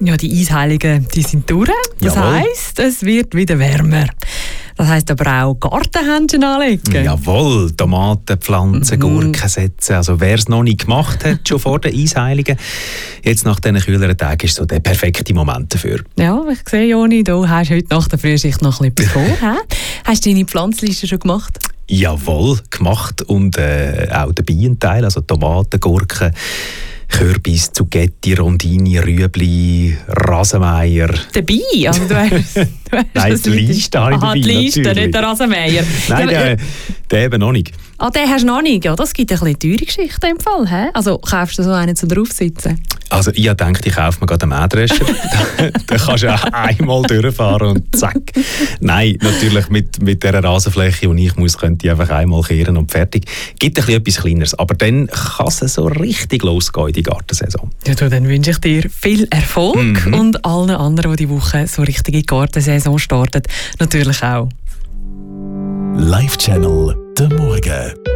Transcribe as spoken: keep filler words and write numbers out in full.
Ja, die Eisheiligen, die sind durch. Das Jawohl. heisst, es wird wieder wärmer. Das heisst aber auch Gartenhändchen anlegen. Jawohl, Tomaten, Pflanzen, Mhm. Gurken setzen. Also wer es noch nicht gemacht hat, schon vor den Eisheiligen, jetzt nach diesen kühleren Tagen ist so der perfekte Moment dafür. Ja, ich sehe, Joni, du hast heute nach der Frühschicht noch ein bisschen etwas vor. He? Hast du deine Pflanzliste schon gemacht? Jawohl, gemacht und äh, auch der Bienenteil, also Tomaten, Gurken, Kürbis, Zucchetti, Rondini, Rüebli, Rasenmeier. Dabei? Also du hast, du hast Nein, das die mit- Liste habe ich Aha, dabei, die Liste, natürlich. nicht der Rasenmäher. Nein, Ja, der, der eben noch nicht. ah, den hast du noch nicht. Ja, das gibt ein bisschen teure Geschichten im Fall. He? Also kaufst du so einen zum draufsitzen? Also ich habe gedacht, ich kaufe mir gerade einen Mähdrescher. Dann kannst du auch einmal durchfahren und zack. Nein, natürlich mit, mit dieser Rasenfläche, die ich muss, könnte ich einfach einmal kehren und fertig. Gibt ein bisschen etwas Kleineres, aber dann kann es so richtig losgehen in die Gartensaison. Ja, du, dann wünsche ich dir viel Erfolg Mhm. und allen anderen, die diese Woche so richtig in die Gartensaison starten, natürlich auch. Live Channel der Morgen.